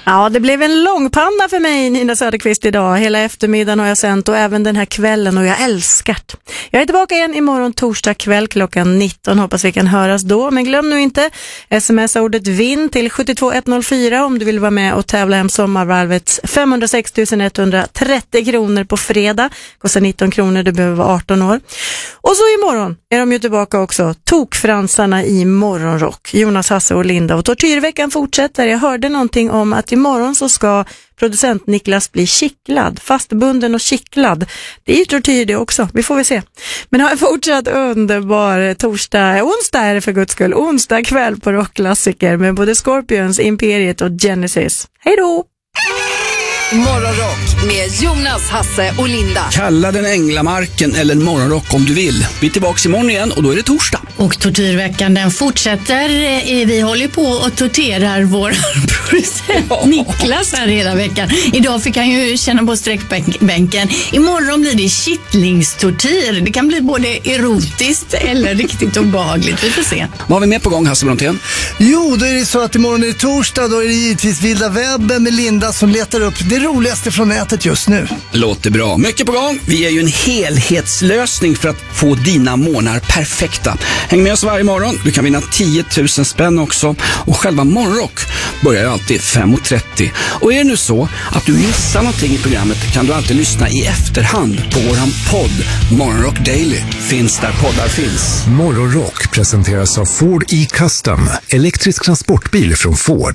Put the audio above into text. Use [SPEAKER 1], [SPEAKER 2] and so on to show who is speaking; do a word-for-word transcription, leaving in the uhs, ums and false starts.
[SPEAKER 1] Ja, det blev en långpanna för mig, Nina Söderqvist, idag. Hela eftermiddagen har jag sänt och även den här kvällen, och jag älskar det. Jag är tillbaka igen imorgon torsdag kväll klockan nitton. Hoppas vi kan höras då. Men glöm nu inte, sms-ordet vinn till sju två ett noll fyra om du vill vara med och tävla hem sommarvarvets femhundrasex tusen etthundratrettio kronor på fredag. Kostar nitton kronor, du behöver vara arton år. Och så imorgon är de ju tillbaka också. Tokfransarna i morgonrock. Jonas, Hasse och Linda. Och tortyrveckan fortsätter. Jag hörde någonting om att imorgon så ska producent Niklas bli kittlad. Fastbunden och kittlad. Det är ju tortyr det också. Vi får väl se. Men ha en fortsatt underbar torsdag. Onsdag är det för guds skull. Onsdag kväll på Rockklassiker med både Scorpions, Imperiet och Genesis. Hej då!
[SPEAKER 2] Morgonrock med Jonas, Hasse och Linda.
[SPEAKER 3] Kalla den Änglamarken eller morgonrock om du vill. Vi är tillbaka imorgon igen och då är det torsdag.
[SPEAKER 4] Och tortyrveckan den fortsätter. Vi håller på och torterar vår producent Niklas här hela veckan. Idag fick han ju känna på sträckbänken. Imorgon blir det kittlingstortyr. Det kan bli både erotiskt eller riktigt obehagligt. Vi får se.
[SPEAKER 3] Vad har vi med på gång, Hasse Brontén?
[SPEAKER 5] Jo, då är det så att imorgon är det torsdag. Då är det givetvis vilda webben med Linda som letar upp det roligaste från nätet just nu.
[SPEAKER 3] Låter bra. Mycket på gång. Vi är ju en helhetslösning för att få dina månader perfekta. Häng med oss varje morgon. Du kan vinna tio tusen spänn också. Och själva morgonrock börjar ju alltid fem och trettio. Och är det nu så att du missar någonting i programmet kan du alltid lyssna i efterhand på våran podd Morgonrock Daily. Finns där poddar finns.
[SPEAKER 6] Morgonrock presenteras av Ford E-Custom. Elektrisk transportbil från Ford.